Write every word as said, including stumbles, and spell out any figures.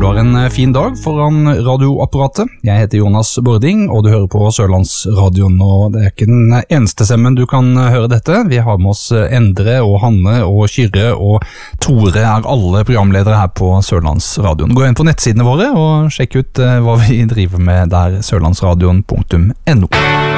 du har en fin dag foran radioapparatet. Jeg heter Jonas Bording, og du hører på Sørlandsradioen, og det er ikke den eneste stemmen du kan høre dette. Vi har med oss Endre og Hanne og Kyrre og Tore er alle programledere her på Sørlandsradioen. Gå inn på nettsidene våre og sjekk ut hva vi driver med der, sørlandsradion punktum no.